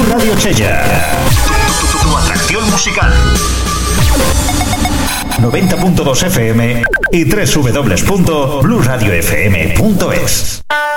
Blue Radio Chella. Tu atracción musical. 90.2 FM y www.blueradiofm.es.